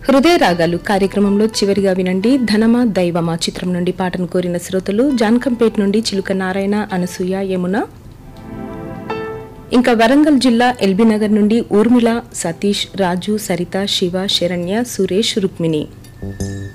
హృదయ రాగాలు కార్యక్రమంలో చివరిగా వినండి ధనమా దైవమా చిత్రం నుండి పాటను కోరిన శ్రోతలు జాన్కంపేట్ నుండి చిలుక నారాయణ, అనసూయ, యమున. ఇంకా వరంగల్ జిల్లా ఎల్బీనగర్ నుండి ఊర్మిళ, సతీష్, రాజు, సరిత, శివ, శరణ్య, సురేష్, రుక్మిణి.